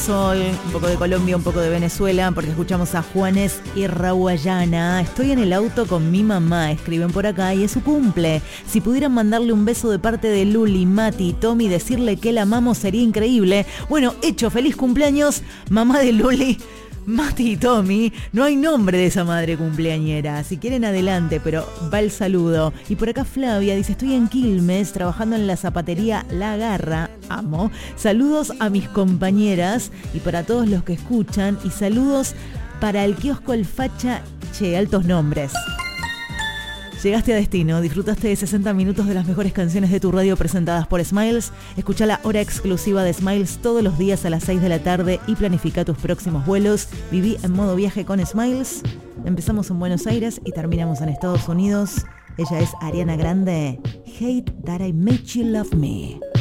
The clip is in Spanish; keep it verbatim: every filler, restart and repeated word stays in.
Sol, un poco de Colombia, un poco de Venezuela, porque escuchamos a Juanes y Raguayana. Estoy en el auto con mi mamá, escriben por acá, y es su cumple. Si pudieran mandarle un beso de parte de Luli, Mati y Tommy, decirle que la amamos sería increíble. Bueno, hecho, feliz cumpleaños, mamá de Luli, Mati y Tommy. No hay nombre de esa madre cumpleañera. Si quieren, adelante, pero va el saludo. Y por acá Flavia dice: estoy en Quilmes trabajando en la zapatería La Garra. Amo. Saludos a mis compañeras y para todos los que escuchan. Y saludos para el kiosco El Facha. Che, altos nombres. Llegaste a destino, disfrutaste de sesenta minutos de las mejores canciones de tu radio presentadas por Smiles. Escucha la hora exclusiva de Smiles todos los días a las seis de la tarde y planifica tus próximos vuelos. Viví en modo viaje con Smiles. Empezamos en Buenos Aires y terminamos en Estados Unidos. Ella es Ariana Grande. Hate that I made you love me.